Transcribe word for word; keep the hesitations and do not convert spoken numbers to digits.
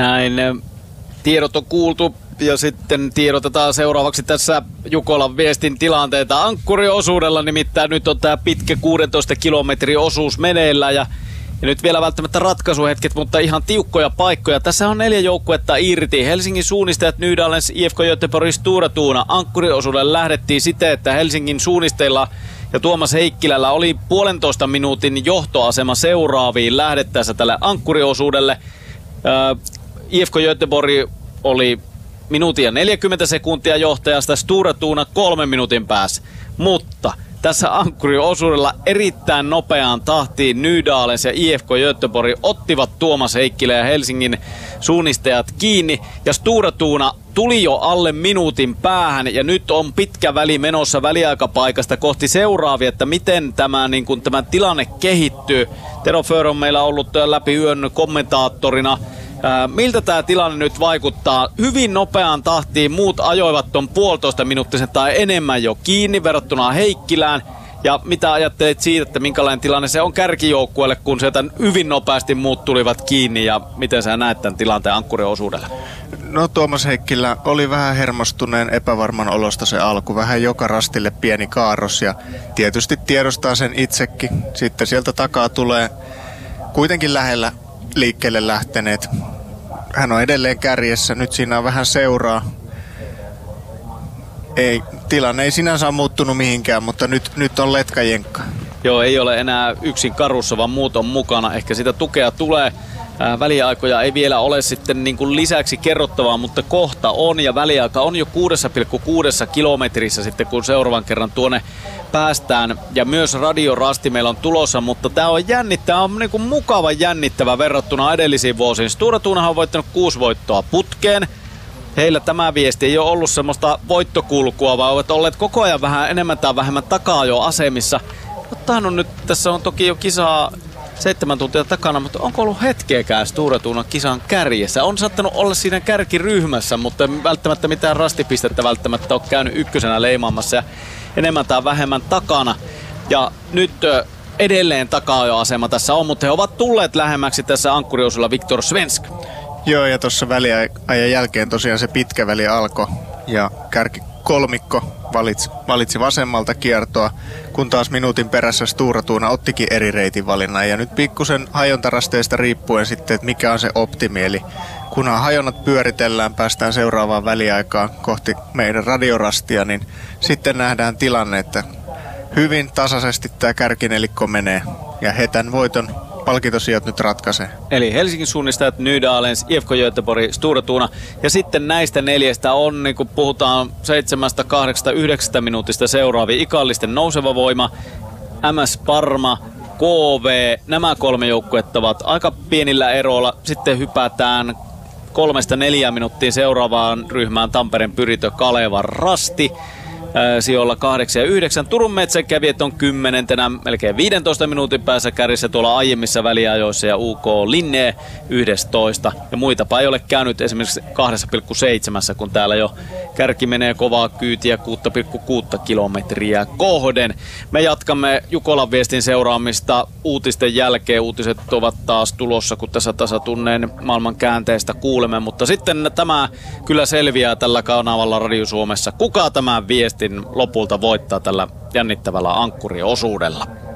Näin tiedot on kuultu ja sitten tiedotetaan seuraavaksi tässä Jukolan viestin tilanteita. Ankkuriosuudella nimittäin nyt on tämä pitkä kuusitoista kilometrin osuus meneillään ja, ja nyt vielä välttämättä ratkaisuhetket, mutta ihan tiukkoja paikkoja. Tässä on neljä joukkuetta irti. Helsingin suunnistajat Nydalens, I F K Göteborg, Stora Tuna. Ankkuriosuudelle lähdettiin siten, että Helsingin suunnisteilla ja Tuomas Heikkilällä oli puolentoista minuutin johtoasema seuraaviin lähdettäessä tälle ankkuriosuudelle. I F K Göteborg oli minuutin ja neljäkymmentä sekuntia johtajasta, Stora Tuna kolmen minuutin päässä. Mutta tässä ankkuriosuudella erittäin nopeaan tahtiin Nydalens ja I F K Göteborg ottivat Tuomas Heikkilä ja Helsingin suunnistajat kiinni. Ja Stora Tuna tuli jo alle minuutin päähän ja nyt on pitkä väli menossa väliaikapaikasta kohti seuraavia, että miten tämä, niin kuin, tämä tilanne kehittyy. Tero Föhr on meillä ollut läpi yön kommentaattorina. Ää, miltä tämä tilanne nyt vaikuttaa? Hyvin nopeaan tahtiin muut ajoivat ton puolitoista minuuttisen tai enemmän jo kiinni verrattuna Heikkilään. Ja mitä ajattelet siitä, että minkälainen tilanne se on kärkijoukkueelle, kun sieltä hyvin nopeasti muut tulivat kiinni ja miten sä näet tämän tilanteen ankkuriosuudella? No Tuomas Heikkilä oli vähän hermostuneen epävarman olosta se alku. Vähän joka rastille pieni kaarros ja tietysti tiedostaa sen itsekin. Sitten sieltä takaa tulee kuitenkin lähellä liikkeelle lähteneet. Hän on edelleen kärjessä. Nyt siinä on vähän seuraa. Ei, tilanne ei sinänsä ole muuttunut mihinkään, mutta nyt, nyt on letkajenkka. Joo, ei ole enää yksin karussa, vaan muut on mukana. Ehkä sitä tukea tulee. Ää, väliaikoja ei vielä ole sitten niin kuin lisäksi kerrottavaa, mutta kohta on. Ja väliaika on jo kuusi pilkku kuusi kilometrissä sitten, kun seuraavan kerran tuonne päästään. Ja myös radiorasti meillä on tulossa, mutta tämä on jännittävä, on niin kuin mukava jännittävä verrattuna edellisiin vuosiin. Stora Tunahan on voittanut kuusi voittoa putkeen. Heillä tämä viesti ei ole ollut semmoista voittokulkua, vaan ovat olleet koko ajan vähän enemmän tai vähemmän takaa jo asemissa. Ottahan on nyt, tässä on toki jo kisaa seitsemän tuntia takana, mutta onko ollut hetkeäkään Stora Tunan kisan kärjessä? On saattanut olla siinä kärkiryhmässä, mutta välttämättä mitään rastipistettä välttämättä ole käynyt ykkösenä leimaamassa ja enemmän tai vähemmän takana. Ja nyt edelleen takaa-ajoasema tässä on, mutta he ovat tulleet lähemmäksi tässä ankkuriosuudella Viktor Svensk. Joo, ja tuossa väliajan jälkeen tosiaan se pitkä väli alkoi ja kärki kolmikko valitsi, valitsi vasemmalta kiertoa, kun taas minuutin perässä Stora Tuna ottikin eri reitin valinnan. Ja nyt pikkusen hajontarasteista riippuen sitten, että mikä on se optimi. Eli kunhan hajonnat pyöritellään, päästään seuraavaan väliaikaan kohti meidän radiorastia, niin sitten nähdään tilanne, että hyvin tasaisesti tämä kärkinelikko menee ja he tämän voiton palkintosijat nyt ratkaisee. Eli Helsingin suunnistajat, Nydalens, I F K Göteborg, Stora Tuna. Ja sitten näistä neljästä on, niin kun puhutaan seitsemästä, kahdeksasta, yhdeksästä minuutista seuraavia Ikallisten Nouseva Voima, M S Parma, K V. Nämä kolme joukkuetta ovat aika pienillä eroilla. Sitten hypätään kolmesta neljään minuuttiin seuraavaan ryhmään Tampereen Pyritö, Kaleva, Rasti. Sijoilla kahdeksan ja yhdeksän. Turun Metsänkävijät on kymmenentenä, melkein viidentoista minuutin päässä kärjessä tuolla aiemmissa väliajoissa ja U K Linne yksitoista. Ja muitapa ei ole käynyt esimerkiksi kaksi pilkku seitsemän, kun täällä jo kärki menee kovaa kyytiä kuusi pilkku kuusi kilometriä kohden. Me jatkamme Jukolan viestin seuraamista uutisten jälkeen. Uutiset ovat taas tulossa, kun tässä tasatunneen maailman käänteestä kuulemme. Mutta sitten tämä kyllä selviää tällä kanavalla Radio Suomessa. Kuka tämä viesti lopulta voittaa tällä jännittävällä ankkuriosuudella?